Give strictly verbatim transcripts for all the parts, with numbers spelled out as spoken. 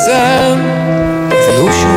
sound of the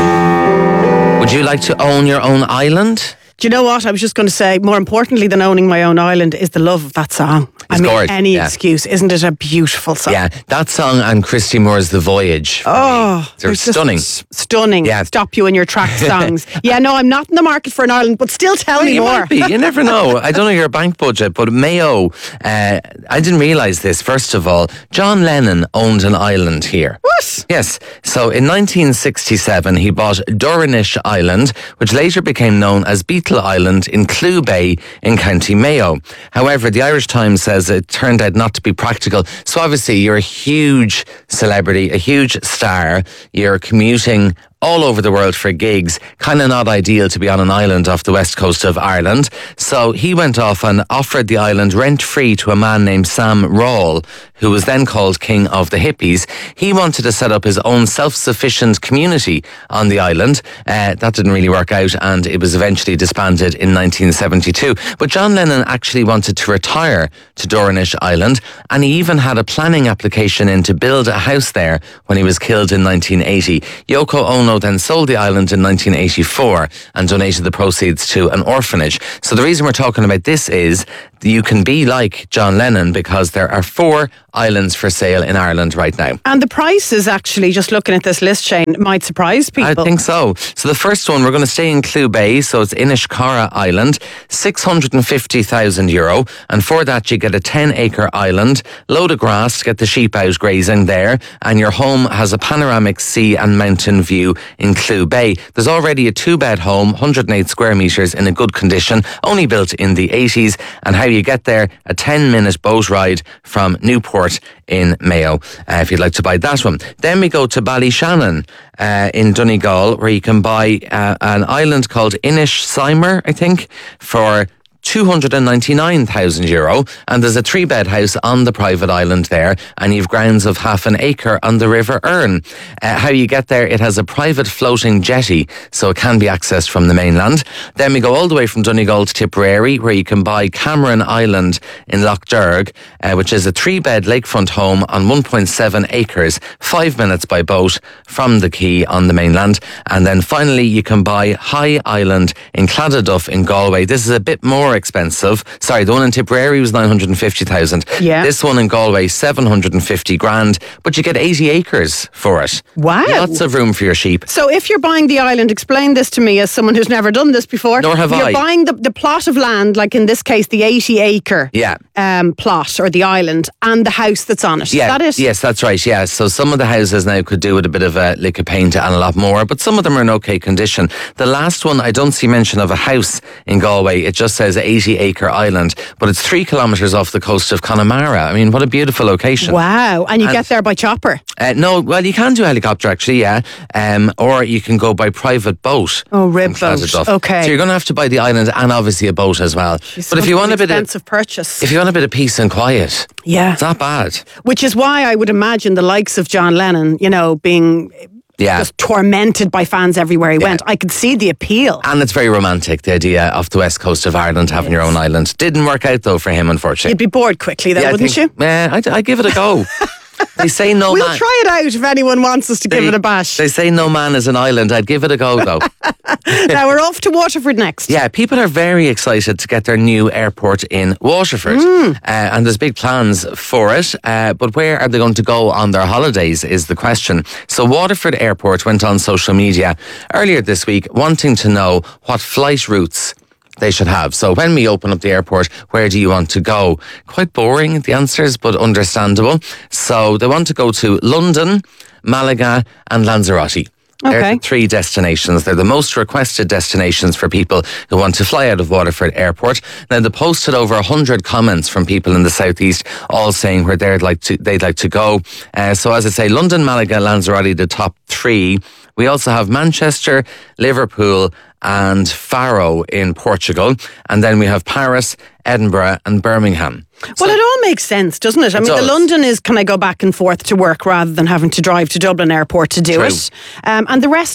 ocean. Would you like to own your own island? Do you know what? I was just going to say, more importantly than owning my own island is the love of that song. It's I mean, gorgeous, any yeah. excuse. Isn't it a beautiful song? Yeah, that song and Christy Moore's The Voyage. Oh, they're just stunning. s- stunning. Yeah. Stop you in your track songs. Yeah, no, I'm not in the market for an island, but still tell me you more. might be. You never know. I don't know your bank budget, but Mayo, uh, I didn't realise this. First of all, John Lennon owned an island here. What? Yes. So in nineteen sixty-seven, he bought Dornish Island, which later became known as Beetle Island in Clew Bay in County Mayo. However, the Irish Times says it turned out not to be practical. So obviously, you're a huge celebrity, a huge star. You're commuting all over the world for gigs, kind of not ideal to be on an island off the west coast of Ireland. So he went off and offered the island rent-free to a man named Sam Rawle, who was then called King of the Hippies. He wanted to set up his own self-sufficient community on the island. Uh, that didn't really work out, and it was eventually disbanded in nineteen seventy-two. But John Lennon actually wanted to retire to Dornish Island, and he even had a planning application in to build a house there when he was killed in nineteen eighty. Yoko Ono then sold the island in nineteen eighty-four and donated the proceeds to an orphanage. So the reason we're talking about this is you can be like John Lennon because there are four islands for sale in Ireland right now. And the prices, actually, just looking at this list, Shane, might surprise people. I think so. So the first one, we're going to stay in Clew Bay, so it's Inishcara Island, six hundred fifty thousand euro. And for that, you get a ten acre island, load of grass to get the sheep out grazing there, and your home has a panoramic sea and mountain view in Clew Bay. There's already a two-bed home, one hundred eight square metres, in a good condition, only built in the eighties. And how you get there, a ten minute boat ride from Newport in Mayo, uh, if you'd like to buy that one. Then we go to Ballyshannon uh, in Donegal, where you can buy uh, an island called Inishcymer, I think, for two hundred ninety-nine thousand euro, and there's a three bed house on the private island there, and you've grounds of half an acre on the River Erne. Uh, how you get there, it has a private floating jetty, so it can be accessed from the mainland. Then we go all the way from Donegal to Tipperary, where you can buy Cameron Island in Lough Derg, uh, which is a three bed lakefront home on one point seven acres, five minutes by boat from the quay on the mainland. And then finally you can buy High Island in Claddaduff in Galway. This is a bit more expensive. Sorry, the one in Tipperary was nine hundred fifty thousand. Yeah. This one in Galway, seven hundred fifty grand, but you get eighty acres for it. Wow. Lots of room for your sheep. So if you're buying the island, explain this to me as someone who's never done this before. Nor have you're I. You're buying the, the plot of land, like in this case, the eighty acre Yeah. um, plot or the island, and the house that's on it. Yeah, Is that it? Yes, that's right. Yeah. So some of the houses now could do with a bit of a lick of paint and a lot more, but some of them are in okay condition. The last one, I don't see mention of a house in Galway. It just says eighty acre island, but it's three kilometres off the coast of Connemara. I mean, what a beautiful location. Wow. And you And- get there by chopper. Uh, no, well, you can do helicopter actually, yeah. Um, or you can go by private boat. Oh, rib from boat. Claddaduff. Okay. So you're going to have to buy the island and obviously a boat as well. It's But if you want a bit of, expensive purchase. if you want a bit of peace and quiet, yeah. it's not bad. Which is why I would imagine the likes of John Lennon, you know, being Yeah. just tormented by fans everywhere he went. I could see the appeal. And it's very romantic, the idea of the west coast of Ireland having your own island. Didn't work out though for him, unfortunately. You'd be bored quickly though, Yeah, I wouldn't think- you? Yeah, I'd, I'd give it a go. They say no We'll man. try it out if anyone wants us to give they, it a bash. They say no man is an island. I'd give it a go though. Now we're off to Waterford next. Yeah, people are very excited to get their new airport in Waterford. Mm. Uh, and there's big plans for it. Uh, but where are they going to go on their holidays is the question. So Waterford Airport went on social media earlier this week wanting to know what flight routes they should have. So when we open up the airport, where do you want to go? Quite boring, the answers, but understandable. So they want to go to London, Malaga and Lanzarote. They're Okay. the three destinations. They're the most requested destinations for people who want to fly out of Waterford Airport. Now, they posted over one hundred comments from people in the southeast, all saying where they'd like to they'd like to go. Uh, so, as I say, London, Malaga, Lanzarote, the top three. We also have Manchester, Liverpool and Faro in Portugal. And then we have Paris, Edinburgh and Birmingham. Well, it all makes sense, doesn't it? I It mean, does. the London is, can I go back and forth to work rather than having to drive to Dublin Airport to do True. it? Um, and the rest are,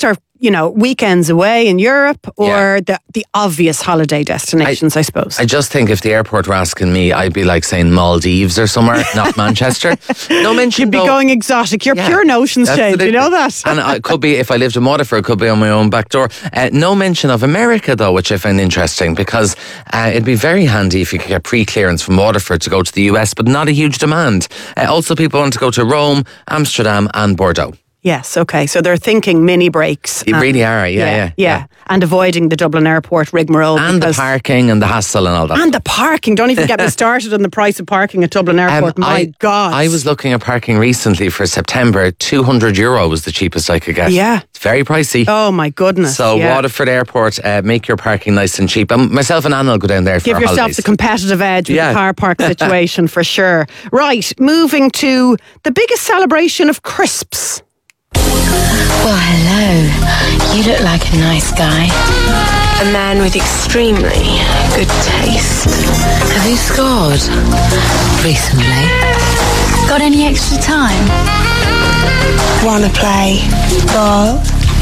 you know, weekends away in Europe or Yeah. the, the obvious holiday destinations, I, suppose. I just think if the airport were asking me, I'd be like saying Maldives or somewhere, not Manchester. No mention. You'd be though- going exotic. Your Yeah, pure notions that's change. the You know difference. that? And it could be, if I lived in Waterford, it could be on my own back door. Uh, no mention of America, though, which I find interesting because uh, it'd be very handy if you could get pre-clearance from Waterford to go to the U S, but not a huge demand. Uh, also, people want to go to Rome, Amsterdam and Bordeaux. Yes, okay. So they're thinking mini breaks. You and- really are, yeah, yeah. yeah. And avoiding the Dublin airport rigmarole. And the because- parking and the hassle and all that. And the parking. Don't even get me started on the price of parking at Dublin Airport. Um, My I, God. I was looking at parking recently for September. two hundred euro was the cheapest I could get. Yeah. It's very pricey. Oh, my goodness. So yeah. Waterford Airport, uh, make your parking nice and cheap. Um, myself and Anna will go down there for Give our yourself holidays. the competitive edge with Yeah. the car park situation for sure. Right, moving to the biggest celebration of crisps. Well, hello. You look like a nice guy. A man with extremely good taste. Have you scored recently? Got any extra time? Wanna play ball?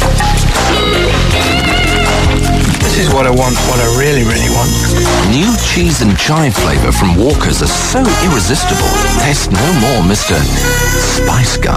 This is what I want, what I really, really want. New cheese and chive flavour from Walker's are so irresistible. Taste no more Mister Spice Guy.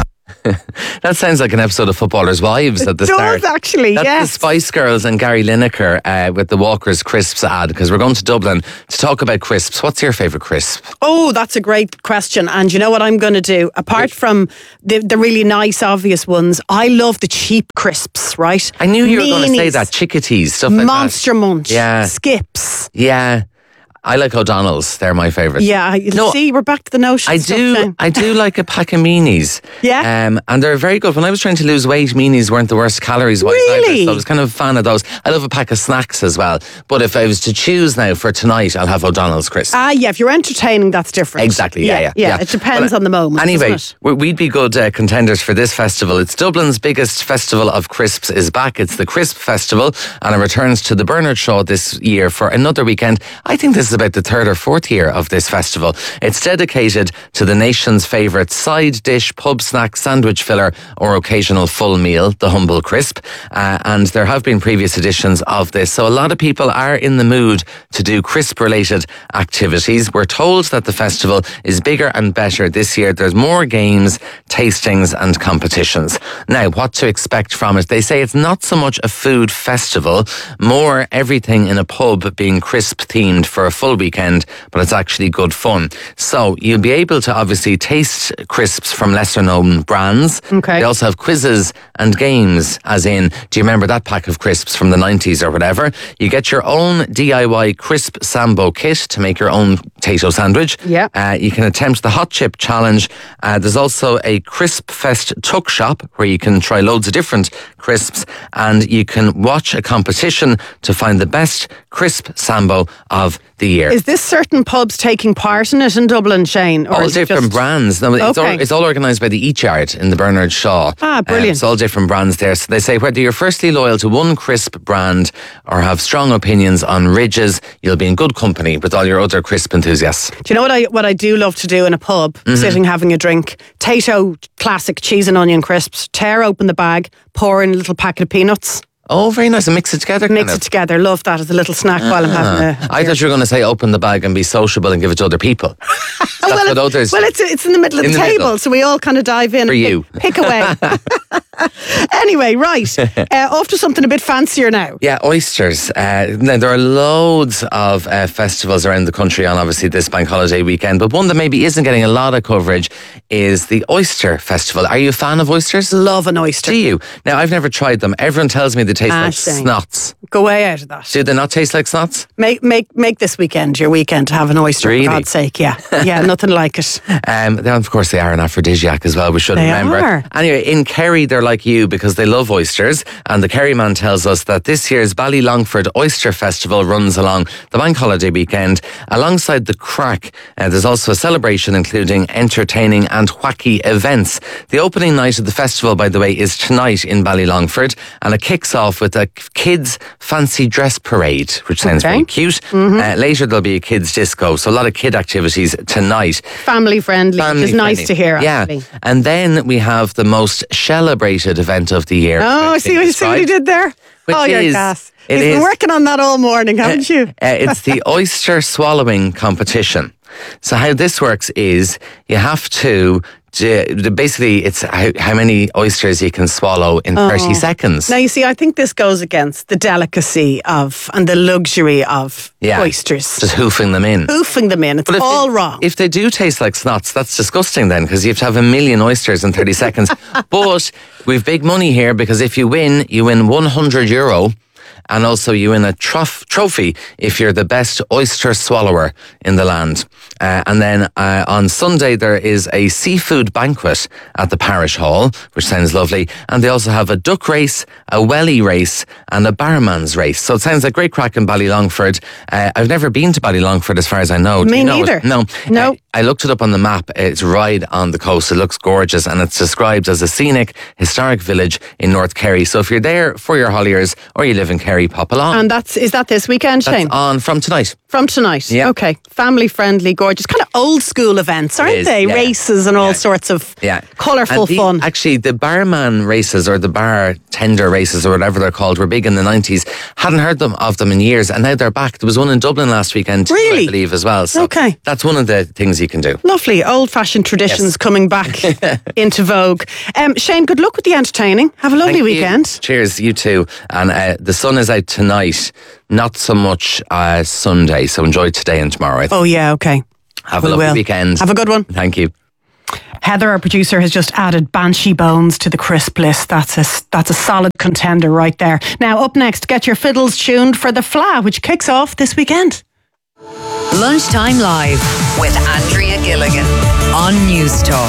That sounds like an episode of Footballers' Wives at the It does, start. actually, That's yes. the Spice Girls and Gary Lineker uh, with the Walker's crisps ad, because we're going to Dublin to talk about crisps. What's your favourite crisp? Oh, that's a great question. And you know what I'm going to do? Apart from the, the really nice, obvious ones, I love the cheap crisps, right? I knew you were going to say Meanies, that. Chickatees, stuff like Monster that. Munch, Yeah. Skips. Yeah. I like O'Donnell's. They're my favourite. Yeah, I- No, see, we're back to the notion. I stuff do. now. I do like a pack of meanies. Yeah? Um, and they're very good. When I was trying to lose weight, meanies weren't the worst calories wise. Really? Either, so I was kind of a fan of those. I love a pack of snacks as well. But if I was to choose now for tonight, I'll have O'Donnell's crisps. Ah, yeah, if you're entertaining, that's different. Exactly, yeah, yeah. Yeah, it depends Well, on the moment. Anyway, doesn't it? we- we'd be good uh, contenders for this festival. It's Dublin's biggest festival of crisps is back. It's the Crisp Festival, and it returns to the Bernard Shaw this year for another weekend. I think this is about the third or fourth year of this festival. It's dedicated to the nation's favourite side dish, pub snack, sandwich filler, or occasional full meal, the Humble Crisp. Uh, and there have been previous editions of this. So a lot of people are in the mood to do crisp-related activities. We're told that the festival is bigger and better this year. There's more games, tastings and competitions. Now, what to expect from it? They say it's not so much a food festival, more everything in a pub being crisp-themed for a full weekend, but it's actually good fun. So you'll be able to obviously taste crisps from lesser-known brands. Okay. They also have quizzes and games, as in, do you remember that pack of crisps from the nineties or whatever? You get your own D I Y crisp Sambo kit to make your own potato sandwich. Yeah. Uh, you can attempt the hot chip challenge. Uh, there's also a Crisp Fest tuck shop where you can try loads of different crisps, and you can watch a competition to find the best crisp Sambo of the year. Is this certain pubs taking part in it in Dublin, Shane? Or all is it different just- brands. No, it's, Okay. all, it's all organised by the Each Yard in the Bernard Shaw. Ah, Um, brilliant. it's all different brands there. So they say whether you're firstly loyal to one crisp brand or have strong opinions on ridges, you'll be in good company with all your other crisp enthusiasts. Do you know what I what I do love to do in a pub? Mm-hmm. Sitting having a drink. Tato classic cheese and onion crisps. Tear open the bag, pour in a little packet of peanuts, Oh, very nice. And mix it together. mix kind of. it together. Love that as a little snack while I'm having a. I thought you were going to say open the bag and be sociable and give it to other people. That's well, what it's, others well, it's it's in the middle of In the, the table, middle. so we all kind of dive in For and you. Pick, pick away. Anyway, right. Uh, off to something a bit fancier now. Yeah, oysters. Uh, now, there are loads of uh, festivals around the country on obviously this bank holiday weekend, but one that maybe isn't getting a lot of coverage is the Oyster Festival. Are you a fan of oysters? Love an oyster. Do you? Now, I've never tried them. Everyone tells me they taste Ah, like Shane. snots. Go way out of that. Do they not taste like snots? Make make make this weekend your weekend to have an oyster. Really? For God's sake, yeah, yeah, nothing like it. Um, then of course they are an aphrodisiac as well. We should They remember. are. Anyway, in Kerry they're like you because they love oysters, and the Kerry man tells us that this year's Ballylongford Oyster Festival runs along the bank holiday weekend. Alongside the crack, uh, there's also a celebration including entertaining and wacky events. The opening night of the festival, by the way, is tonight in Ballylongford, and it kicks off with a kids fancy dress parade, which sounds Okay. very cute. Mm-hmm. Uh, later there'll be a kids disco, so a lot of kid activities tonight. Family friendly, Family which is nice friendly. to hear, Yeah, actually. and then we have the most celebrated event of the year. Oh, I see think what, see what he described. did there? Which oh, you're is- gas. it He's been is- working on that all morning, haven't you? Uh, it's the oyster swallowing competition. So how this works is you have to do, basically it's how, how many oysters you can swallow in thirty seconds. Now, you see, I think this goes against the delicacy of and the luxury of Yeah. oysters. Just hoofing them in. Hoofing them in. It's But if all they, wrong. If they do taste like snots, that's disgusting then, because you have to have a million oysters in thirty seconds. But we've big money here, because if you win, you win one hundred euro. And also you win a trof- trophy if you're the best oyster swallower in the land. Uh, and then uh, on Sunday there is a seafood banquet at the parish hall, which sounds lovely. And they also have a duck race, a welly race and a barman's race. So it sounds like great crack in Ballylongford. Uh, I've never been to Ballylongford as far as I know. Do Me you know it? neither. No. No. Uh, I looked it up on the map. It's right on the coast. It looks gorgeous, and it's described as a scenic, historic village in North Kerry. So if you're there for your holidays or you live in Kerry, pop along. And that's is that this weekend, That's Shane? on from tonight. From tonight. Yeah. Okay. Family friendly, gorgeous. Kind of old school events, aren't is, they? yeah. Races and all Yeah. sorts of Yeah. colourful And the- fun. Actually, the barman races or the bartender races or whatever they're called were big in the nineties. Hadn't heard them of them in years, and now they're back. There was one in Dublin last weekend, too, Really? I believe, as well. So Okay. that's one of the things you can do. Lovely old fashioned traditions Yes. coming back into vogue. Um, Shane, good luck with the entertaining. Have a lovely Thank you. weekend. Cheers, you too. And uh, the sun is out tonight, not so much uh, Sunday. So enjoy today and tomorrow. I think. Oh, yeah, okay. Have we a lovely will. weekend. Have a good one. Thank you. Heather, our producer, has just added Banshee Bones to the crisp list. That's a, that's a solid contender right there. Now, up next, get your fiddles tuned for the F L A, which kicks off this weekend. Lunchtime Live with Andrea Gilligan on News Talk.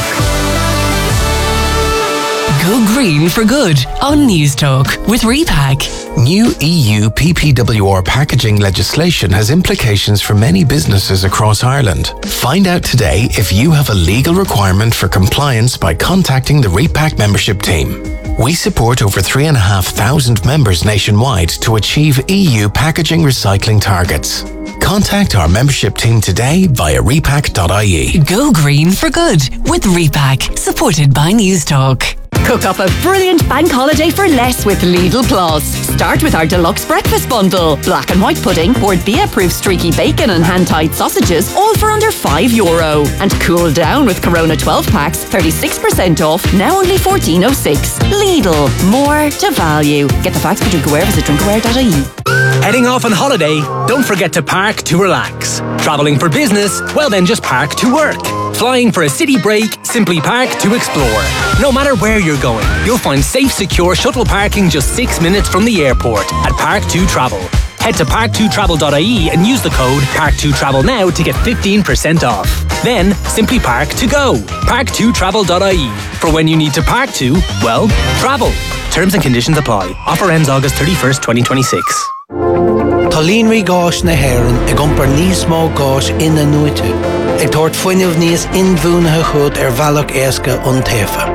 Go green for good on News Talk with Repack. New E U P P W R packaging legislation has implications for many businesses across Ireland. Find out today if you have a legal requirement for compliance by contacting the Repack membership team. We support over three and a half thousand members nationwide to achieve E U packaging recycling targets. Contact our membership team today via repack dot I E. Go green for good with Repack, supported by News Talk. Cook up a brilliant bank holiday for less with Lidl Plus. Start with our deluxe breakfast bundle. Black and white pudding, Port Bia-proof streaky bacon and hand-tied sausages, all for under five euro. And cool down with Corona twelve packs, thirty-six percent off, now only fourteen oh six. Lidl, more to value. Get the facts for Drinkaware, visit drinkaware dot I E. Heading off on holiday? Don't forget to park to relax. Travelling for business? Well then just park to work. Flying for a city break? Simply park to explore. No matter where you're going, you'll find safe, secure shuttle parking just six minutes from the airport at Park two Travel. Head to park two travel dot I E and use the code park two travel now to get fifteen percent off. Then simply park to go. park two travel dot I E. For when you need to park to, well, travel. Terms and conditions apply. Offer ends August thirty-first, twenty twenty-six. Tá líonraí gáis na hÉireann ag iompar níos mó gáis ina nuaite. Ag tabhairt foiineamh níos inmhúnathe chud ar bhealach éasca ón taobha.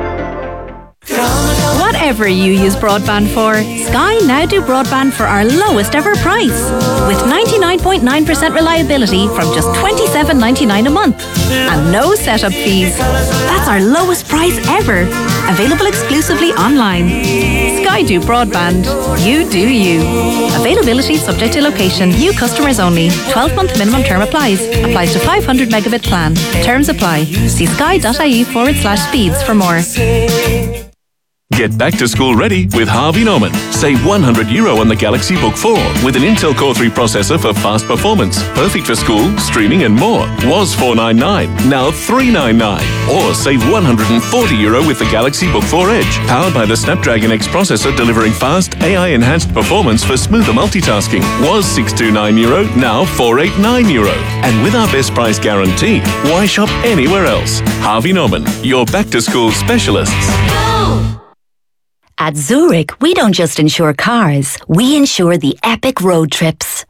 Whatever you use broadband for, Sky now do broadband for our lowest ever price. With ninety-nine point nine percent reliability from just twenty-seven ninety-nine a month. And no setup fees. That's our lowest price ever. Available exclusively online. Sky do broadband. You do you. Availability subject to location. New customers only. twelve month minimum term applies. Applies to five hundred megabit plan. Terms apply. See sky.ie forward slash speeds for more. Get back to school ready with Harvey Norman. Save one hundred euro on the Galaxy Book four with an Intel Core three processor for fast performance. Perfect for school, streaming and more. Was four ninety-nine, now three ninety-nine. Or save one hundred forty euro with the Galaxy Book four Edge. Powered by the Snapdragon X processor delivering fast, A I-enhanced performance for smoother multitasking. Was six twenty-nine euro, now four eighty-nine euro. And with our best price guarantee, why shop anywhere else? Harvey Norman, your back-to-school specialists. At Zurich, we don't just insure cars, we insure the epic road trips.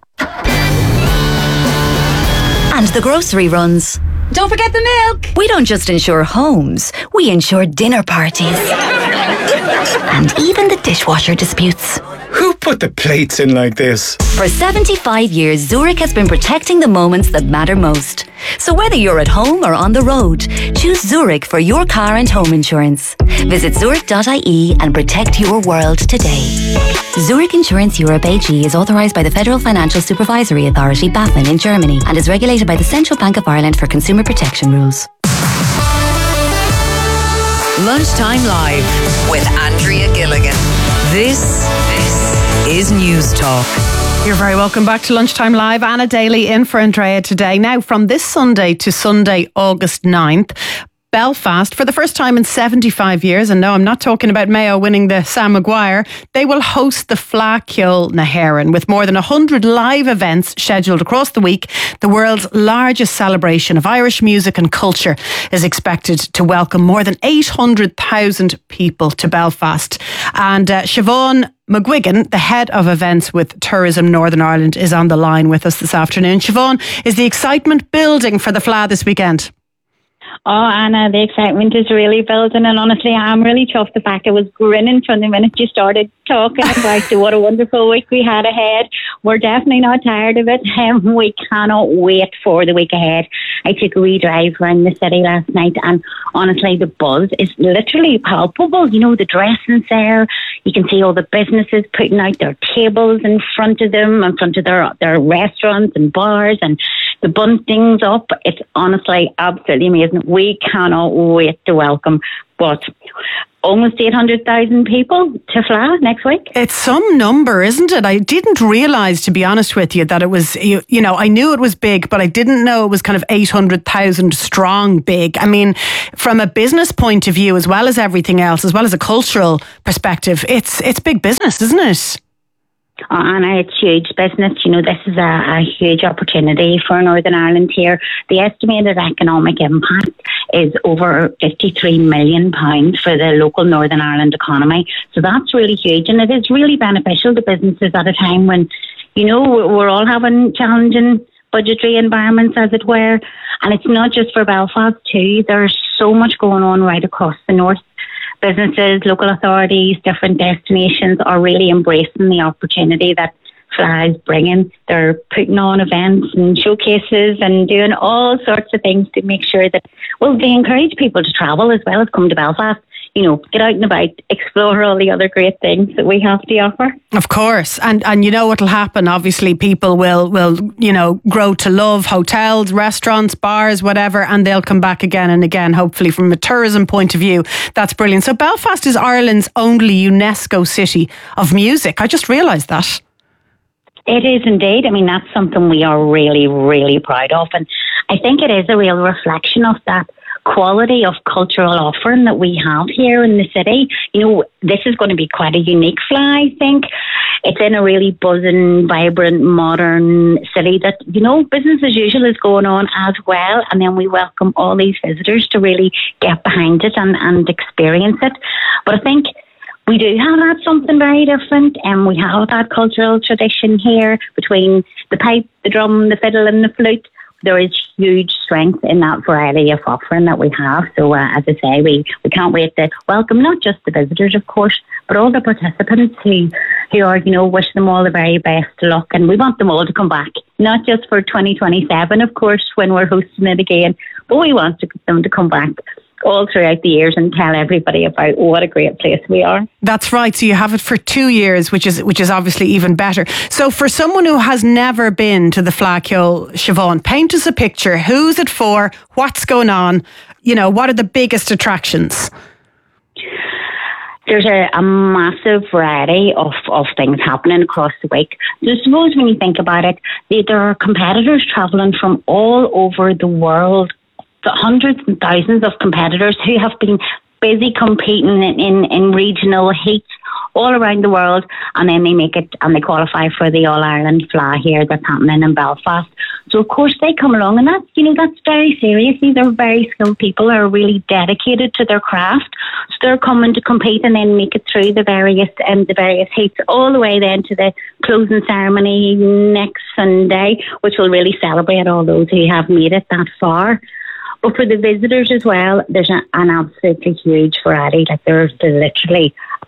And the grocery runs. Don't forget the milk. We don't just insure homes, we insure dinner parties. And even the dishwasher disputes. Who put the plates in like this. For seventy-five years, Zurich has been protecting the moments that matter most. So whether you're at home or on the road, choose Zurich for your car and home insurance. Visit zurich dot I E and protect your world today. Zurich Insurance Europe A G is authorised by the Federal Financial Supervisory Authority, BaFin, in Germany and is regulated by the Central Bank of Ireland for consumer protection rules. Lunchtime Live with Andrea Gilligan. This, this is News Talk. You're very welcome back to Lunchtime Live. Anna Daly in for Andrea today. Now, from this Sunday to Sunday, August ninth, Belfast, for the first time in seventy-five years, and no, I'm not talking about Mayo winning the Sam Maguire, they will host the Fleadh Cheoil na hÉireann with more than one hundred live events scheduled across the week. The world's largest celebration of Irish music and culture is expected to welcome more than eight hundred thousand people to Belfast. And uh, Siobhan McGuigan, the head of events with Tourism Northern Ireland, is on the line with us this afternoon. Siobhan, is the excitement building for the Fleadh this weekend? Oh, Anna, the excitement is really building, and honestly, I'm really chuffed. The fact I was grinning from the minute you started talking about what a wonderful week we had ahead. We're definitely not tired of it, and um, we cannot wait for the week ahead. I took a wee drive around the city last night, and honestly, the buzz is literally palpable. You know, the dressing's there. You can see all the businesses putting out their tables in front of them, in front of their, their restaurants and bars, and the bunting's up. It's honestly absolutely amazing. We cannot wait to welcome, what, almost eight hundred thousand people to Fleadh next week. It's some number, isn't it? I didn't realise, to be honest with you, that it was, you, you know, I knew it was big, but I didn't know it was kind of eight hundred thousand strong big. I mean, from a business point of view, as well as everything else, as well as a cultural perspective, it's it's big business, isn't it? Uh, Anna, it's huge business. You know, this is a, a huge opportunity for Northern Ireland here. The estimated economic impact is over fifty-three million pounds for the local Northern Ireland economy. So that's really huge, and it is really beneficial to businesses at a time when, you know, we're all having challenging budgetary environments, as it were. And it's not just for Belfast too. There's so much going on right across the north. Businesses, local authorities, different destinations are really embracing the opportunity that Fleadh is bringing. They're putting on events and showcases and doing all sorts of things to make sure that, well, they encourage people to travel as well as come to Belfast. You know, get out and about, explore all the other great things that we have to offer. Of course. And and you know what'll happen. Obviously, people will, will, you know, grow to love hotels, restaurants, bars, whatever, and they'll come back again and again, hopefully from a tourism point of view. That's brilliant. So Belfast is Ireland's only UNESCO city of music. I just realised that. It is indeed. I mean, that's something we are really, really proud of. And I think it is a real reflection of that quality of cultural offering that we have here in the city. You know, this is going to be quite a unique Fleadh, I think. It's in a really buzzing, vibrant, modern city that, you know, business as usual is going on as well. And then we welcome all these visitors to really get behind it and, and experience it. But I think we do have that something very different, and we have that cultural tradition here between the pipe, the drum, the fiddle and the flute. There is huge strength in that variety of offering that we have. So, uh, as I say, we, we can't wait to welcome not just the visitors, of course, but all the participants who, who are, you know, wish them all the very best luck. And we want them all to come back, not just for twenty twenty-seven, of course, when we're hosting it again, but we want to, them to come back all throughout the years and tell everybody about what a great place we are. That's right. So you have it for two years, which is which is obviously even better. So for someone who has never been to the Fleadh Cheoil, Siobhan, paint us a picture. Who's it for? What's going on? You know, what are the biggest attractions? There's a, a massive variety of, of things happening across the week. So I suppose when you think about it, they, there are competitors travelling from all over the world. The hundreds and thousands of competitors who have been busy competing in, in, in regional heats all around the world, and then they make it and they qualify for the All-Ireland Fleadh here that's happening in Belfast. So of course they come along, and that's, you know, that's very serious. These are very skilled people who are really dedicated to their craft. So they're coming to compete and then make it through the various um, the various heats all the way then to the closing ceremony next Sunday, which will really celebrate all those who have made it that far. But for the visitors as well, there's a, an absolutely huge variety. Like there's, there's literally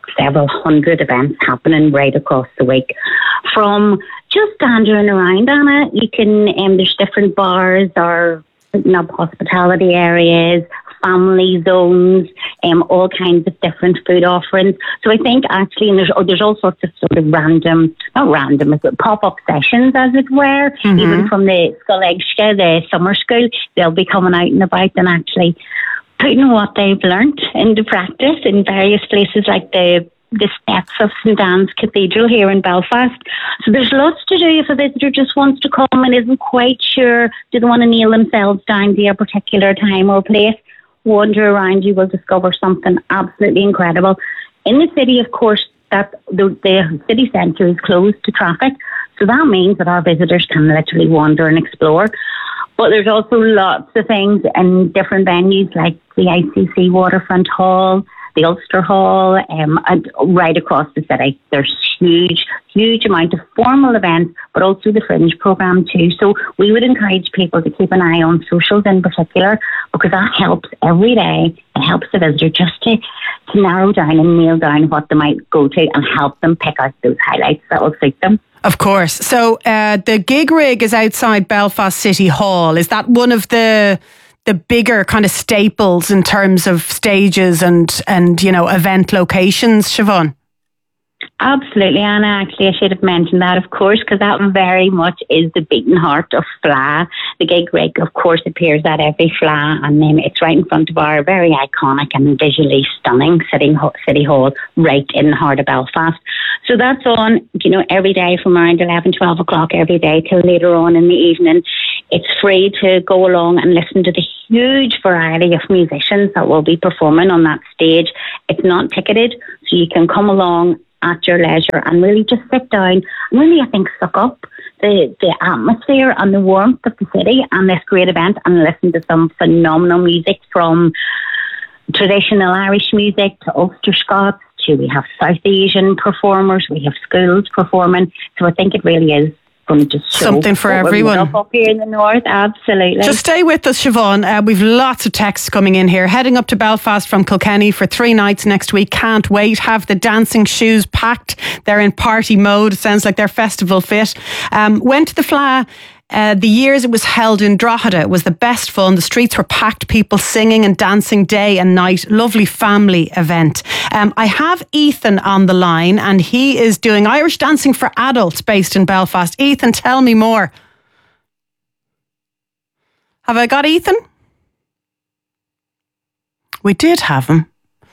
several hundred events happening right across the week. From just wandering around, Anna, you can, um, there's different bars or putting up hospitality areas, family zones, um, all kinds of different food offerings. So I think actually, and there's, oh, there's all sorts of sort of random, not random, but pop-up sessions, as it were, mm-hmm. even from the Scolegska, the summer school, they'll be coming out and about and actually putting what they've learnt into practice in various places like the the steps of Saint Anne's Cathedral here in Belfast. So there's lots to do if a visitor just wants to come and isn't quite sure, doesn't want to nail themselves down to a particular time or place. Wander around, you will discover something absolutely incredible. In the city, of course, that the, the city centre is closed to traffic, so that means that our visitors can literally wander and explore. But there's also lots of things in different venues like the I C C Waterfront Hall, the Ulster Hall, um, and right across the city. There's huge, huge amount of formal events, but also the fringe programme too. So we would encourage people to keep an eye on socials in particular, because that helps every day. It helps the visitor just to, to narrow down and nail down what they might go to and help them pick out those highlights that will suit them. Of course. So uh, the gig rig is outside Belfast City Hall. Is that one of the the bigger kind of staples in terms of stages and, and you know, event locations, Siobhan? Absolutely, Anna. Actually, I should have mentioned that, of course, because that very much is the beating heart of F L A. The gig rig, of course, appears at every F L A, and then it's right in front of our very iconic and visually stunning City, City Hall, right in the heart of Belfast. So that's on, you know, every day from around eleven, twelve o'clock every day till later on in the evening. It's free to go along and listen to the huge variety of musicians that will be performing on that stage. It's not ticketed, so you can come along at your leisure and really just sit down and really, I think, suck up the, the atmosphere and the warmth of the city and this great event and listen to some phenomenal music, from traditional Irish music to Ulster Scots to, we have South Asian performers, we have schools performing. So I think it really is going to just show something for everyone up here in the north. Absolutely. Just stay with us, Siobhan. Uh, we've lots of texts coming in here. Heading up to Belfast from Kilkenny for three nights next week. Can't wait. Have the dancing shoes packed. They're in party mode. It sounds like they're festival fit. Um, went to the F L A. Uh, the years it was held in Drogheda, it was the best fun. The streets were packed, people singing and dancing day and night. Lovely family event. Um, I have Ethan on the line, and he is doing Irish dancing for adults based in Belfast. Ethan, tell me more. Have I got Ethan? We did have him.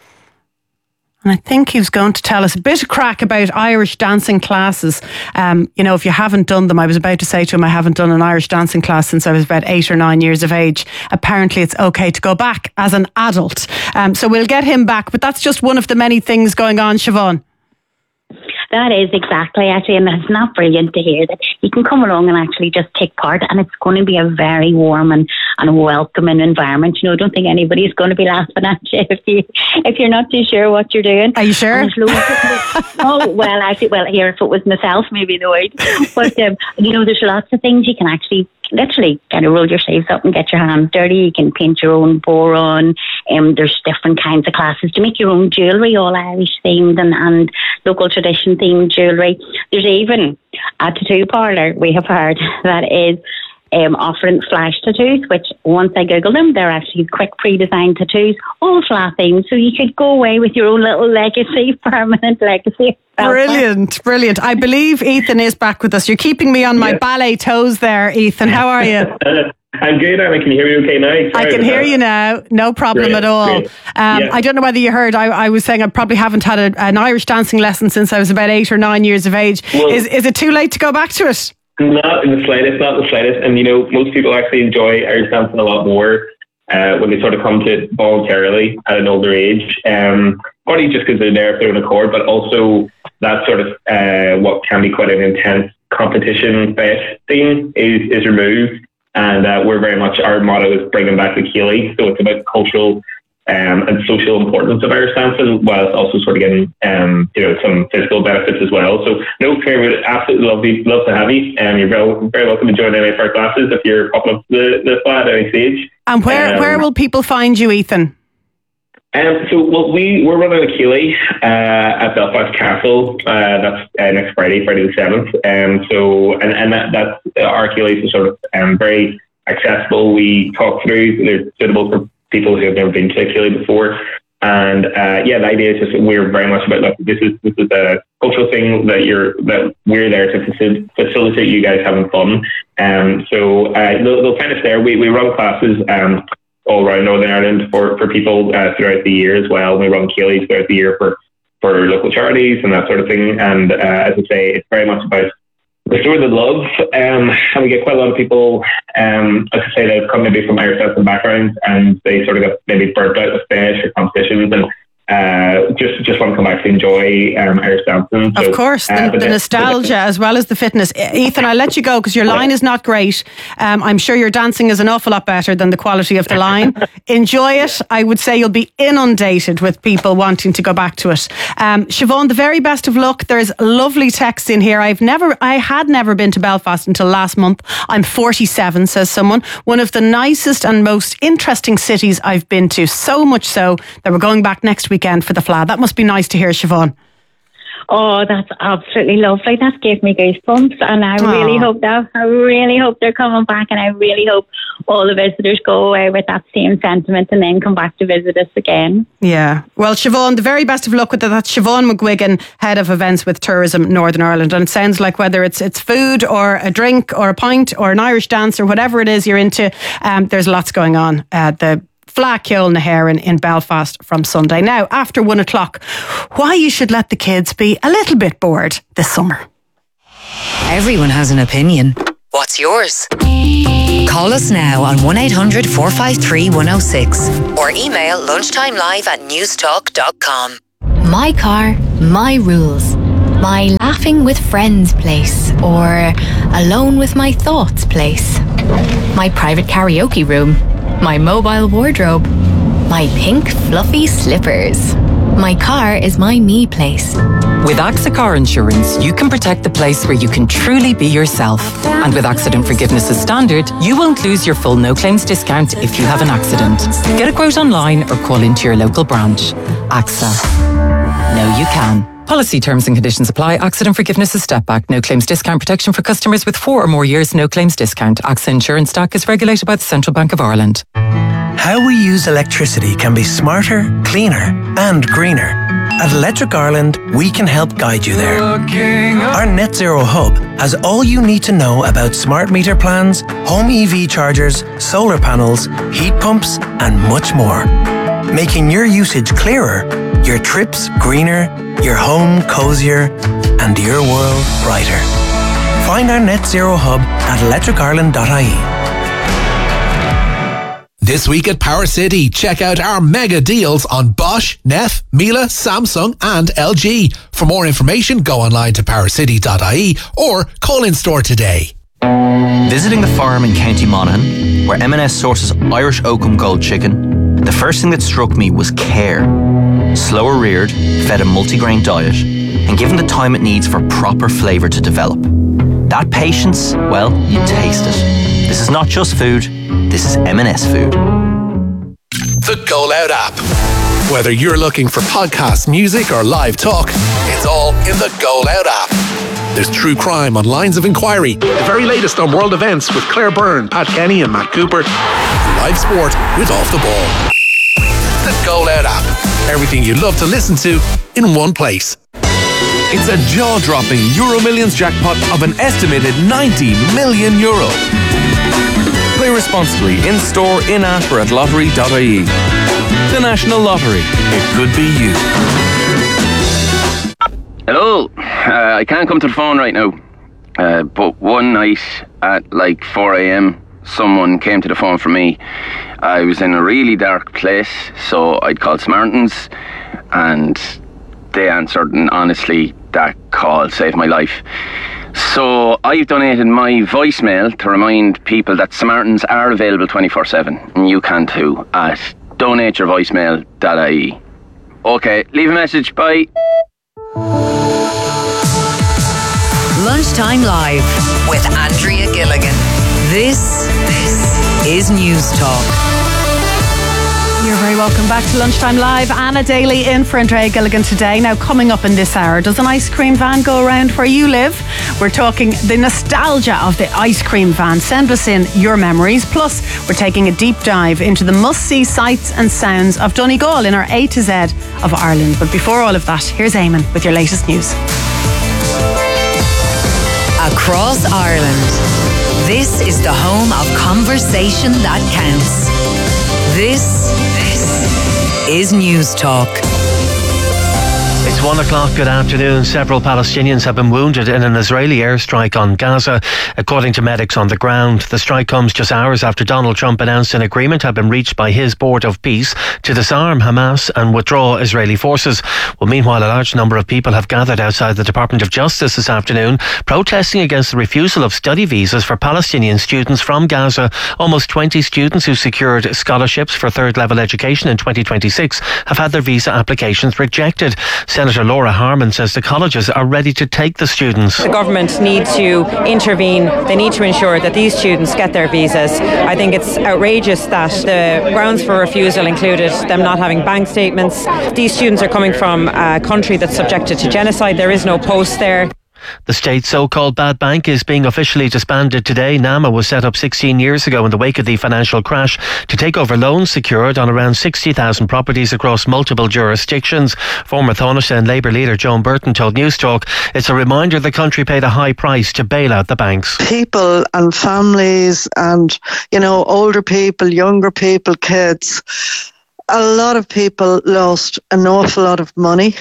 And I think he was going to tell us a bit of crack about Irish dancing classes. Um, you know, if you haven't done them, I was about to say to him, I haven't done an Irish dancing class since I was about eight or nine years of age. Apparently it's okay to go back as an adult. Um, so we'll get him back. But that's just one of the many things going on, Siobhan. That is exactly, actually, and it's not brilliant to hear that you can come along and actually just take part, and it's going to be a very warm and, and welcoming environment. You know, I don't think anybody's going to be laughing at you if you if you're not too sure what you're doing. Are you sure? Oh well, actually, well, here if it was myself, maybe they would. But um, you know, there's lots of things you can actually literally kind of roll your sleeves up and get your hands dirty. You can paint your own boron. Um, there's different kinds of classes to make your own jewellery, all Irish themed and, and local tradition themed jewellery. There's even a tattoo parlour, we have heard, that is um, offering flash tattoos, which once I Googled them, they're actually quick pre-designed tattoos, all flat themed. So you could go away with your own little legacy, permanent legacy. Brilliant, brilliant. I believe Ethan is back with us. You're keeping me on my yes. ballet toes there, Ethan. How are you? I'm good, Anna. Can you hear me okay now? Sorry I can hear that. you now. No problem great, at all. Um, yeah. I don't know whether you heard, I, I was saying I probably haven't had a, an Irish dancing lesson since I was about eight or nine years of age. Well, is, is it too late to go back to it? Not in the slightest, not in the slightest. And, you know, most people actually enjoy Irish dancing a lot more uh, when they sort of come to it voluntarily at an older age. Um, partly just because they're there of their own accord, but also that sort of uh, what can be quite an intense competition-based thing is, is removed. And uh, we're very much, our motto is bringing back the Keeley. So it's about cultural um, and social importance of Irish dancing, while it's also sort of getting um, you know, some physical benefits as well. So no, Claire, we'd absolutely love, to, love to have you. Um, you're very, very welcome to join any of our classes if you're popping up the, the flat at any stage. And where, um, where will people find you, Ethan? Um, so well, we we're running a Keeley uh, at Belfast Castle. Uh, that's uh, next Friday, Friday the seventh. Um, so and and that that's our Keeley is sort of um, very accessible. We talk through; they're suitable for people who have never been to a Keeley before. And uh, yeah, the idea is just we're very much about look, this is this is a cultural thing that you're that we're there to facil- facilitate you guys having fun. Um, so uh, they'll, they'll find us there. We we run classes. Um, all around Northern Ireland for, for people uh, throughout the year as well. We run Keelys throughout the year for, for local charities and that sort of thing. And uh, as I say, it's very much about restore the love. Um, and we get quite a lot of people, um, as I say, that have come maybe from Irish Celtic backgrounds and they sort of got maybe burnt out with Spanish or competitions and uh, just just want to come back to enjoy um, Irish dancing. So, of course, the, uh, the nostalgia as well as the fitness. Ethan, I'll let you go because your line is not great. Um, I'm sure your dancing is an awful lot better than the quality of the line. Enjoy it. I would say you'll be inundated with people wanting to go back to it. Um, Siobhan, the very best of luck. There's lovely texts in here. I've never, I had never been to Belfast until last month. I'm forty-seven, says someone. One of the nicest and most interesting cities I've been to. So much so that we're going back next weekend for the F L A. That must be nice to hear, Siobhan. Oh, that's absolutely lovely. That gave me goosebumps, and I Aww. really hope that I really hope they're coming back, and I really hope all the visitors go away with that same sentiment and then come back to visit us again. Yeah. Well, Siobhan, the very best of luck with it. That's Siobhan McGuigan, head of events with Tourism Northern Ireland, and it sounds like whether it's it's food or a drink or a pint or an Irish dance or whatever it is you're into, um, there's lots going on. Uh, the Fleadh Cheoil na hÉireann in Belfast from Sunday. Now, after one o'clock, why you should let the kids be a little bit bored this summer. Everyone has an opinion. What's yours? Call us now on one eight hundred four five three one oh six or email lunchtimelive at newstalk dot com. My car, my rules. My laughing with friends place or alone with my thoughts place. My private karaoke room. My mobile wardrobe. My pink fluffy slippers. My car is my me place. With AXA Car Insurance, you can protect the place where you can truly be yourself. And with Accident Forgiveness as standard, you won't lose your full no claims discount if you have an accident. Get a quote online or call into your local branch. AXA. No, you can. Policy terms and conditions apply. Accident Forgiveness is step back. No claims discount protection for customers with four or more years no claims discount. AXA Insurance Stock is regulated by the Central Bank of Ireland. How we use electricity can be smarter, cleaner and greener. At Electric Ireland, we can help guide you there. Our Net Zero Hub has all you need to know about smart meter plans, home E V chargers, solar panels, heat pumps and much more. Making your usage clearer, your trips greener, your home cozier and your world brighter. Find our Net Zero Hub at electric ireland dot I E. This week at Power City, check out our mega deals on Bosch, Neff, Miele, Samsung and L G. For more information, go online to power city dot I E or call in store today. Visiting the farm in County Monaghan, where M and S sources Irish Oakham Gold chicken, the first thing that struck me was care. Slower reared, fed a multigrain diet, and given the time it needs for proper flavour to develop. That patience, well, you taste it. This is not just food, this is M and S food. The Go Loud app. Whether you're looking for podcasts, music or live talk, it's all in the Go Loud app. There's true crime on Lines of Inquiry, the very latest on world events with Claire Byrne, Pat Kenny and Matt Cooper, live sport with Off the Ball. The Go Loud app. Everything you love to listen to in one place. It's a jaw-dropping Euro Millions jackpot of an estimated ninety million euro. Play responsibly in store, in-app or at lottery dot I E. The National Lottery. It could be you. Hello. Uh, I can't come to the phone right now. Uh, but one night at like four a.m, someone came to the phone for me. I was in a really dark place, so I'd called Smartens, and they answered, and honestly, that call saved my life. So I've donated my voicemail to remind people that Smartens are available twenty-four seven, and you can too, at donate your voicemail dot I E. Okay, leave a message, bye. Lunchtime Live with Andrea Gilligan. This, this is News Talk. You're very welcome back to Lunchtime Live. Anna Daly in for Andrea Gilligan today. Now, coming up in this hour, does an ice cream van go around where you live? We're talking the nostalgia of the ice cream van. Send us in your memories. Plus, we're taking a deep dive into the must-see sights and sounds of Donegal in our A to Z of Ireland. But before all of that, here's Eamon with your latest news. Across Ireland, this is the home of conversation that counts. This, this is News Talk. It's one o'clock. Good afternoon. Several Palestinians have been wounded in an Israeli airstrike on Gaza, according to medics on the ground. The strike comes just hours after Donald Trump announced an agreement had been reached by his Board of Peace to disarm Hamas and withdraw Israeli forces. Well, meanwhile, a large number of people have gathered outside the Department of Justice this afternoon, protesting against the refusal of study visas for Palestinian students from Gaza. Almost twenty students who secured scholarships for third-level education in twenty twenty-six have had their visa applications rejected. Senator Laura Harman says the colleges are ready to take the students. The government need to intervene. They need to ensure that these students get their visas. I think it's outrageous that the grounds for refusal included them not having bank statements. These students are coming from a country that's subjected to genocide. There is no post there. The state's so-called bad bank is being officially disbanded today. NAMA was set up sixteen years ago in the wake of the financial crash to take over loans secured on around sixty thousand properties across multiple jurisdictions. Former Taoiseach and Labour leader Joan Burton told News Talk it's a reminder the country paid a high price to bail out the banks. People and families and, you know, older people, younger people, kids, a lot of people lost an awful lot of money.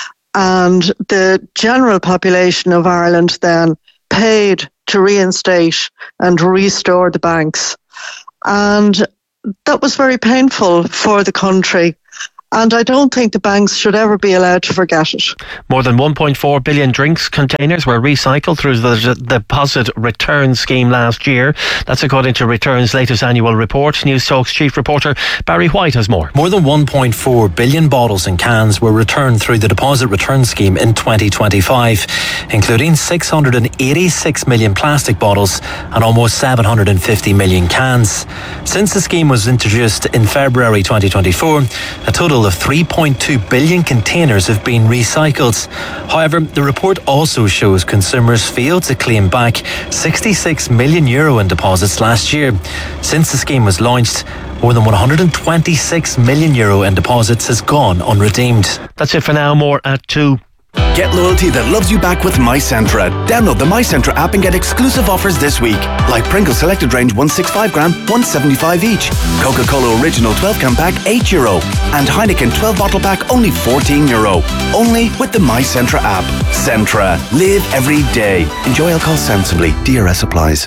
And the general population of Ireland then paid to reinstate and restore the banks. And that was very painful for the country. And I don't think the banks should ever be allowed to forget it. More than one point four billion drinks containers were recycled through the deposit return scheme last year. That's according to Return's latest annual report. News Talk's chief reporter Barry White has more. More than one point four billion bottles and cans were returned through the deposit return scheme in twenty twenty-five, including six hundred eighty-six million plastic bottles and almost seven hundred fifty million cans. Since the scheme was introduced in February twenty twenty-four, a total of three point two billion containers have been recycled. However, the report also shows consumers failed to claim back sixty-six million euro in deposits last year. Since the scheme was launched, more than one hundred twenty-six million euro in deposits has gone unredeemed. That's it for now. More at two. Get loyalty that loves you back with MyCentra. Download the MyCentra app and get exclusive offers this week. Like Pringles Selected Range one sixty-five gram, one seventy-five each. Coca-Cola Original twelve can pack, eight euro. And Heineken twelve bottle pack, only fourteen euro. Only with the MyCentra app. Centra. Live every day. Enjoy alcohol sensibly. D R S applies.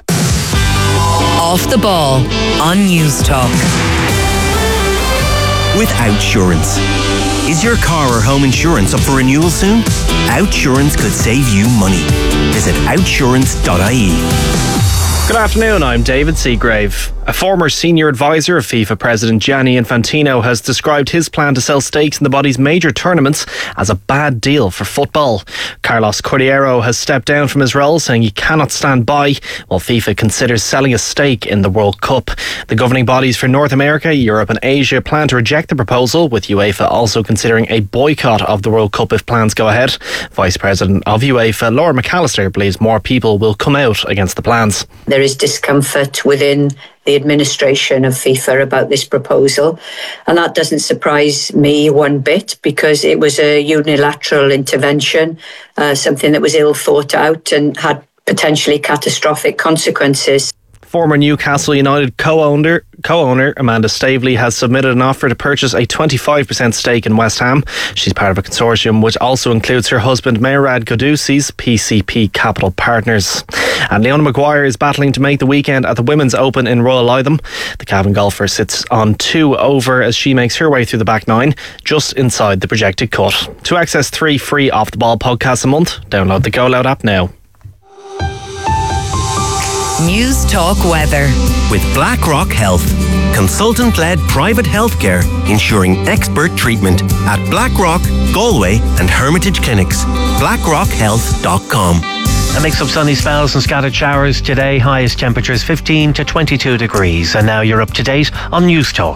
Off the ball on News Talk. With Outsurance. Is your car or home insurance up for renewal soon? Outsurance could save you money. Visit outsurance dot I E. Good afternoon, I'm David Seagrave. A former senior advisor of FIFA President Gianni Infantino has described his plan to sell stakes in the body's major tournaments as a bad deal for football. Carlos Cordeiro has stepped down from his role, saying he cannot stand by while FIFA considers selling a stake in the World Cup. The governing bodies for North America, Europe and Asia plan to reject the proposal, with UEFA also considering a boycott of the World Cup if plans go ahead. Vice President of UEFA, Laura McAllister, believes more people will come out against the plans. There is discomfort within the administration of FIFA about this proposal, and that doesn't surprise me one bit, because it was a unilateral intervention, uh, something that was ill thought out and had potentially catastrophic consequences. Former Newcastle United co-owner co-owner Amanda Staveley has submitted an offer to purchase a twenty-five percent stake in West Ham. She's part of a consortium which also includes her husband Mehrad Goudousi's P C P Capital Partners. And Leona Maguire is battling to make the weekend at the Women's Open in Royal Lytham. The Cavan golfer sits on two over as she makes her way through the back nine, just inside the projected cut. To access three free Off the Ball podcasts a month, download the Go Loud app now. News Talk weather. With BlackRock Health. Consultant-led private healthcare ensuring expert treatment at BlackRock, Galway and Hermitage Clinics. blackrock health dot com. A mix of sunny spells and scattered showers today. Highest temperatures fifteen to twenty-two degrees. And now you're up to date on News Talk.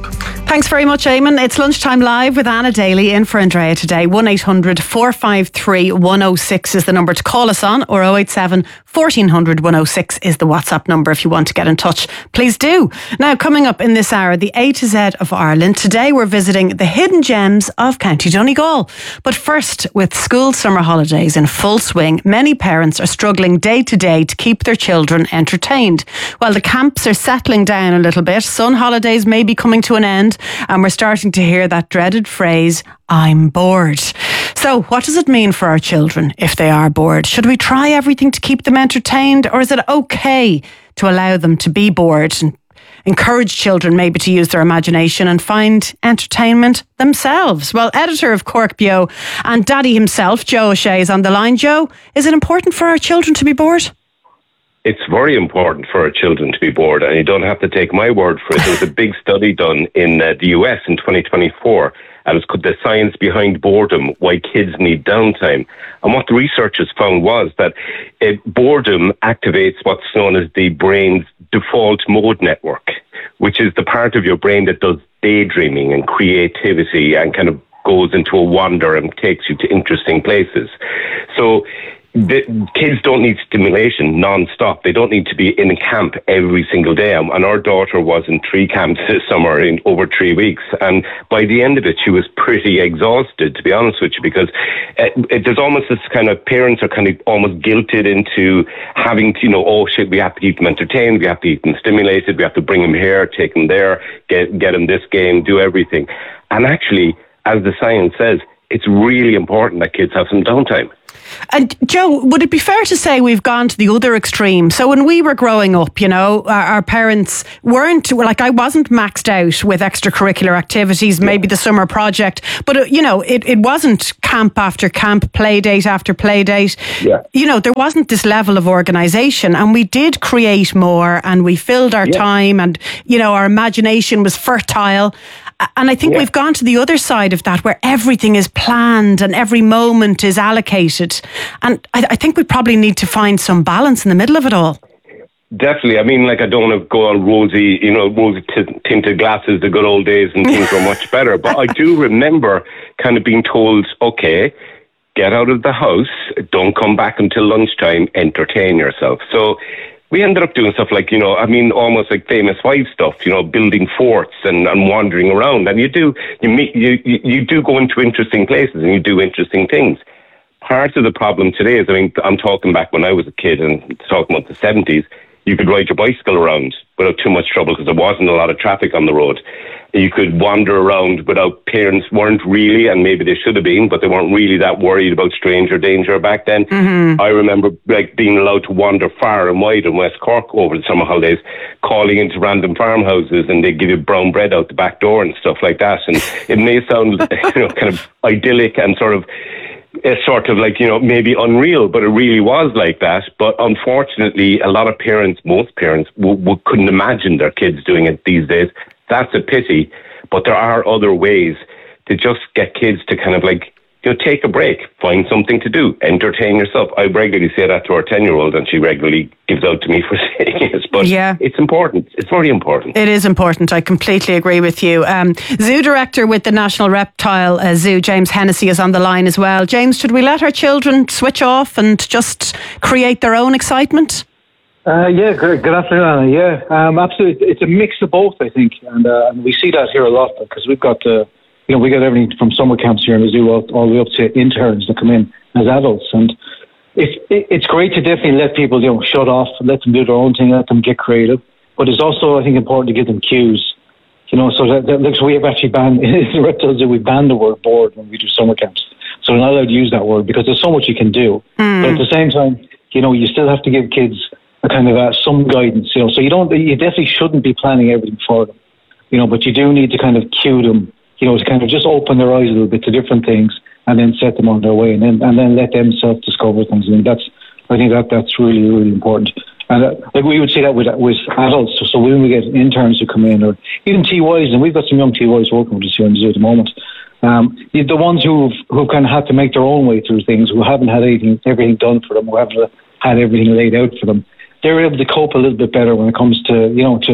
Thanks very much, Eamon. It's Lunchtime Live with Anna Daly in for Andrea today. one eight hundred four five three one oh six is the number to call us on, or oh eight seven fourteen hundred one oh six is the WhatsApp number if you want to get in touch. Please do. Now, coming up in this hour, the A to Z of Ireland. Today we're visiting the hidden gems of County Donegal. But first, with school summer holidays in full swing, many parents are struggling day to day to keep their children entertained. While the camps are settling down a little bit, sun holidays may be coming to an end, and we're starting to hear that dreaded phrase, I'm bored. So what does it mean for our children if they are bored? Should we try everything to keep them entertained, or is it okay to allow them to be bored and encourage children maybe to use their imagination and find entertainment themselves? Well, editor of Cork Bio and daddy himself, Joe O'Shea, is on the line. Joe, is it important for our children to be bored? It's very important for our children to be bored, and you don't have to take my word for it. There was a big study done in uh, the U S in twenty twenty-four, and it was called The Science Behind Boredom, Why Kids Need Downtime. And what the researchers found was that uh, boredom activates what's known as the brain's default mode network, which is the part of your brain that does daydreaming and creativity and kind of goes into a wander and takes you to interesting places. So the kids don't need stimulation non-stop. They don't need to be in a camp every single day. And our daughter was in three camps this summer in over three weeks. And by the end of it, she was pretty exhausted, to be honest with you, because it, it, there's almost this kind of, parents are kind of almost guilted into having to, you know, oh shit, we have to keep them entertained, we have to keep them stimulated, we have to bring them here, take them there, get, get them this game, do everything. And actually, as the science says, it's really important that kids have some downtime. And Joe, would it be fair to say we've gone to the other extreme? So when we were growing up, you know, our, our parents weren't, like I wasn't maxed out with extracurricular activities, maybe the summer project, but uh, you know, it, it wasn't camp after camp, play date after play date. Yeah. You know, there wasn't this level of organisation, and we did create more, and we filled our yeah. time, and, you know, our imagination was fertile. And I think yeah. we've gone to the other side of that, where everything is planned and every moment is allocated. And I, I think we probably need to find some balance in the middle of it all. Definitely. I mean, like, I don't want to go on rosy, you know, rosy t- tinted glasses, the good old days, and things were much better. But I do remember kind of being told, okay, get out of the house, don't come back until lunchtime, entertain yourself. So we ended up doing stuff like, you know, I mean, almost like Famous Wives stuff, you know, building forts and, and wandering around. And you do, you meet, you, you, you do go into interesting places and you do interesting things. Part of the problem today is, I mean, I'm talking back when I was a kid and talking about the seventies, you could ride your bicycle around without too much trouble because there wasn't a lot of traffic on the road. You could wander around without, parents weren't really, and maybe they should have been, but they weren't really that worried about stranger danger back then. Mm-hmm. I remember like being allowed to wander far and wide in West Cork over the summer holidays, calling into random farmhouses, and they give you brown bread out the back door and stuff like that. And it may sound, you know, kind of idyllic and sort of, it's sort of like, you know, maybe unreal, but it really was like that. But unfortunately, a lot of parents, most parents, w- w- couldn't imagine their kids doing it these days. That's a pity. But there are other ways to just get kids to kind of like, you know, take a break, find something to do, entertain yourself. I regularly say that to our ten-year-old, and she regularly gives out to me for saying it. But yeah. it's important. It's very important. It is important. I completely agree with you. Um, Zoo Director with the National Reptile uh, Zoo, James Hennessy, is on the line as well. James, should we let our children switch off and just create their own excitement? Uh, yeah, good, good afternoon, Anna. Yeah, um, absolutely. It's a mix of both, I think. And, uh, and we see that here a lot because we've got... Uh, You know, we get everything from summer camps here in the zoo all, all the way up to interns that come in as adults. And it's, it's great to definitely let people, you know, shut off, let them do their own thing, let them get creative. But it's also, I think, important to give them cues. You know, so that, that looks, we have actually banned, in the reptile zoo, we banned the word bored when we do summer camps. So we're not allowed to use that word because there's so much you can do. Mm. But at the same time, you know, you still have to give kids a kind of uh, some guidance, you know. So you don't, you definitely shouldn't be planning everything for them, you know, but you do need to kind of cue them, you know, to kind of just open their eyes a little bit to different things and then set them on their way and then and then let them self-discover things. I mean, that's, I think that that's really, really important. And uh, like we would see that with with adults. So, so when we get interns who come in, or even T Ys, and we've got some young T Ys working with us here in the zoo at the moment, um, the ones who've, who kind of had to make their own way through things, who haven't had anything, everything done for them, who haven't had everything laid out for them, they're able to cope a little bit better when it comes to, you know, to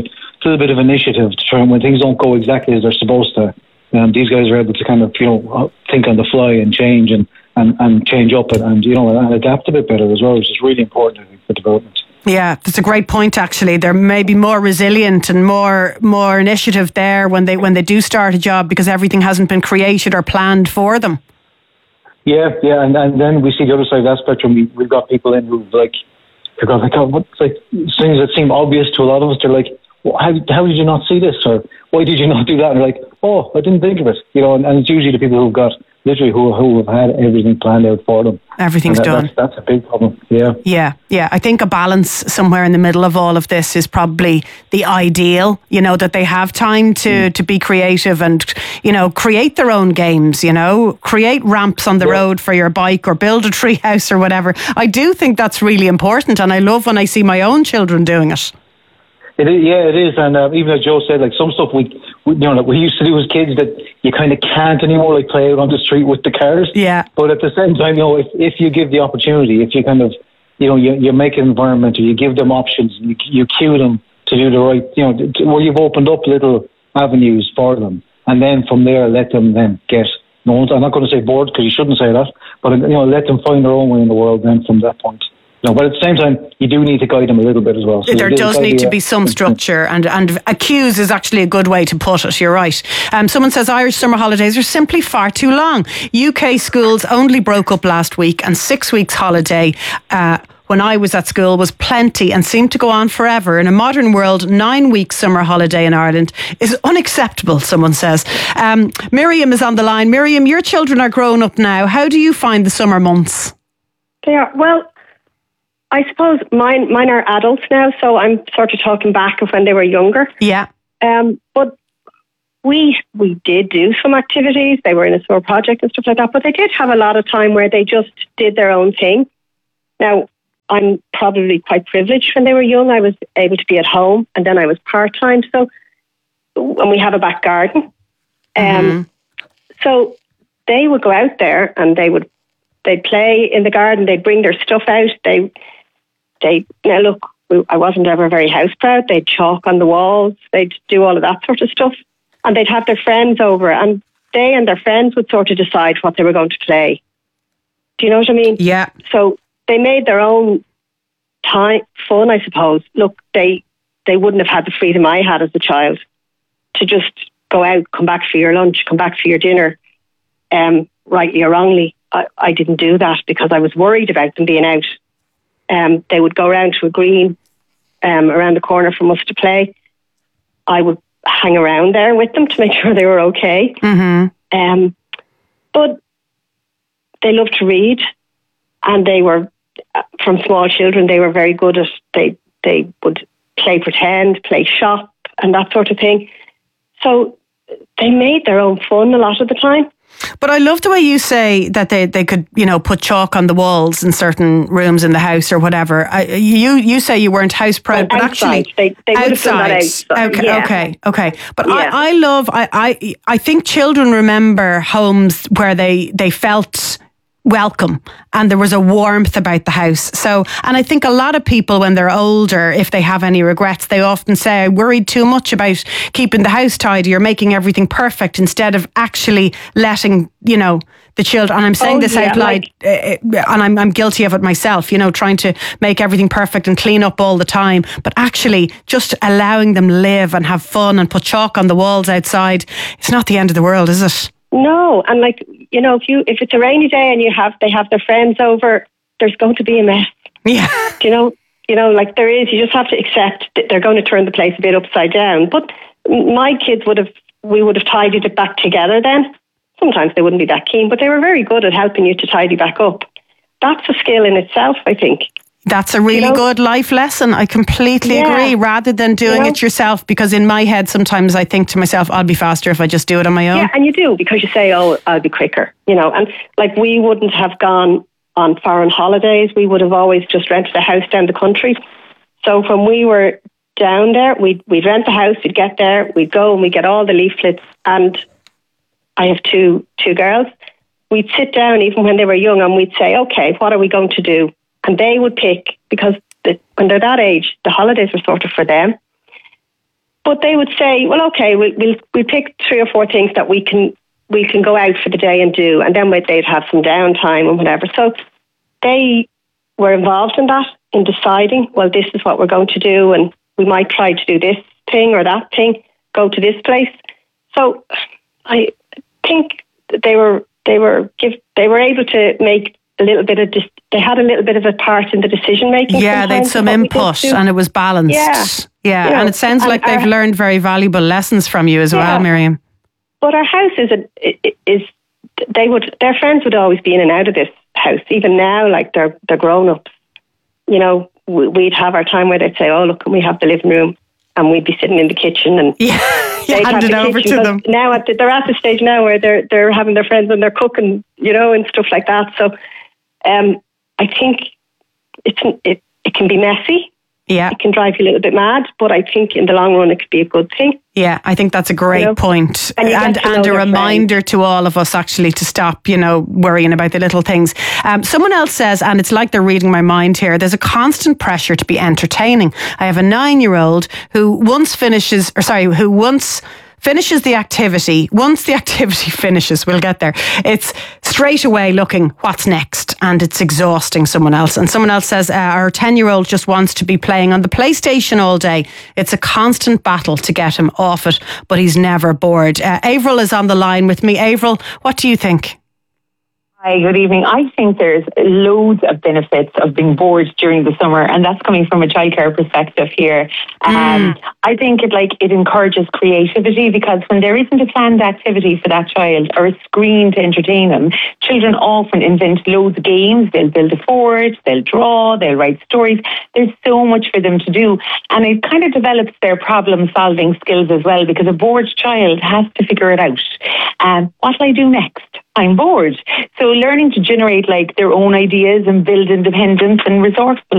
little bit of initiative to try and when things don't go exactly as they're supposed to. Um, these guys are able to kind of, you know, think on the fly and change and, and, and change up and, and, you know, and adapt a bit better as well, which is really important, I think, for development. Yeah, that's a great point. Actually, they're maybe more resilient and more more initiative there when they when they do start a job because everything hasn't been created or planned for them. Yeah, yeah, and, and then we see the other side of that spectrum. We, we've got people in who've like, they've got like, oh, what, like things that seem obvious to a lot of us. They're like, well, how how did you not see this, or why did you not do that? And they're like, oh, I didn't think of it. You know, and, and it's usually the people who've got literally who who have had everything planned out for them. Everything's that, done. That's, that's a big problem. Yeah. Yeah, yeah. I think a balance somewhere in the middle of all of this is probably the ideal, you know, that they have time to, mm. to be creative and, you know, create their own games, you know, create ramps on the yeah. road for your bike or build a tree house or whatever. I do think that's really important, and I love when I see my own children doing it. It is, yeah, it is, and uh, even as Joe said, like some stuff we, we, you know, like we used to do as kids that you kind of can't anymore, like play out on the street with the cars. Yeah. But at the same time, you know, if if you give the opportunity, if you kind of, you know, you you make an environment, or you give them options, you you cue them to do the right, you know, to, where you've opened up little avenues for them, and then from there let them then get. No, I'm not going to say bored because you shouldn't say that, but you know, let them find their own way in the world. Then from that point. No, but at the same time, you do need to guide them a little bit as well. So there does need to be some structure, and, and accuse is actually a good way to put it. You're right. Um, someone says Irish summer holidays are simply far too long. U K schools only broke up last week, and six weeks holiday uh, when I was at school was plenty and seemed to go on forever. In a modern world, nine week summer holiday in Ireland is unacceptable, someone says. Um, Miriam is on the line. Miriam, your children are grown up now. How do you find the summer months? They are, well, I suppose mine mine are adults now, so I'm sort of talking back of when they were younger. Yeah. Um, but we we did do some activities. They were in a summer project and stuff like that, but they did have a lot of time where they just did their own thing. Now, I'm probably quite privileged. When they were young, I was able to be at home, and then I was part-time. So, and we have a back garden. Um, mm-hmm. So they would go out there and they would they'd play in the garden. They'd bring their stuff out. They They now look, I wasn't ever very house proud. They'd chalk on the walls. They'd do all of that sort of stuff. And they'd have their friends over, and they and their friends would sort of decide what they were going to play. Do you know what I mean? Yeah. So they made their own time fun, I suppose. Look, they they wouldn't have had the freedom I had as a child to just go out, come back for your lunch, come back for your dinner, um, rightly or wrongly. I, I didn't do that because I was worried about them being out. Um, they would go around to a green um, around the corner from us to play. I would hang around there with them to make sure they were okay. Mm-hmm. Um, but they loved to read, and they were, from small children, they were very good at, they, they would play pretend, play shop, and that sort of thing. So they made their own fun a lot of the time. But I love the way you say that they, they could, you know, put chalk on the walls in certain rooms in the house or whatever. I, you you say you weren't house proud, well, but outside. actually they, they would outside. have done that outside. Okay, yeah. okay, okay. But yeah. I, I love. I, I I think children remember homes where they they felt welcome and there was a warmth about the house. So, and I think a lot of people when they're older, if they have any regrets, they often say, I worried too much about keeping the house tidy or making everything perfect instead of actually letting, you know, the children, and I'm saying oh, this yeah, out loud, like, uh, and I'm, I'm guilty of it myself, you know, trying to make everything perfect and clean up all the time, but actually just allowing them live and have fun and put chalk on the walls outside. It's not the end of the world, is it? No, and like, you know, if you if it's a rainy day and you have they have their friends over, there's going to be a mess. Yeah. Do you know, you know, like there is, you just have to accept that they're going to turn the place a bit upside down. But my kids would have, we would have tidied it back together then. Sometimes they wouldn't be that keen, but they were very good at helping you to tidy back up. That's a skill in itself, I think. That's a really you know? good life lesson. I completely yeah. agree, rather than doing you know? it yourself, because in my head sometimes I think to myself, I'll be faster if I just do it on my own. Yeah, and you do, because you say, oh, I'll be quicker, you know. And like, we wouldn't have gone on foreign holidays. We would have always just rented a house down the country. So when we were down there, we'd, we'd rent the house, we'd get there, we'd go and we'd get all the leaflets. And I have two two girls. We'd sit down even when they were young and we'd say, okay, what are we going to do? And they would pick, because the, when they're that age, the holidays were sort of for them. but they would say, well, okay, we'll, we'll, we'll pick three or four things that we can we can go out for the day and do, and then they'd have some downtime and whatever. So they were involved in that, in deciding, well, this is what we're going to do, and we might try to do this thing or that thing, go to this place. So I think that they were they were give they were able to make a little bit of dis- they had a little bit of a part in the decision making. Yeah, they had some input and it was balanced. Yeah, yeah, you know, and it sounds and like they've our, learned very valuable lessons from you as yeah, well, Miriam. But our house is a, is they would their friends would always be in and out of this house. Even now, like they're they're grown ups. You know, we'd have our time where they'd say, "Oh, look, can we have the living room?" And we'd be sitting in the kitchen and yeah, they'd hand have it the over kitchen. to them. Now at the, they're at the stage now where they're they're having their friends and they're cooking, you know, and stuff like that. So, um, I think it's it it can be messy. Yeah, it can drive you a little bit mad, but I think in the long run it could be a good thing. Yeah, I think that's a great you know? point. And, and, and a reminder friends. to all of us actually to stop, you know, worrying about the little things. Um, someone else says, and it's like they're reading my mind here, there's a constant pressure to be entertaining. I have a nine-year-old who once finishes, or sorry, who once finishes the activity. Once the activity finishes, we'll get there. It's straight away looking, what's next? And it's exhausting someone else. And someone else says, uh, our ten-year-old just wants to be playing on the PlayStation all day. It's a constant battle to get him off it, but he's never bored. Uh, Avril is on the line with me. Avril, what do you think? Hi, good evening. I think there's loads of benefits of being bored during the summer, and that's coming from a childcare perspective here. Mm. Um, I think it like it encourages creativity, because when there isn't a planned activity for that child or a screen to entertain them, children often invent loads of games. They'll build a fort, they'll draw, they'll write stories. There's so much for them to do, and it kind of develops their problem-solving skills as well, because a bored child has to figure it out. Um, what will I do next? I'm bored. So learning to generate like their own ideas and build independence and resourcefulness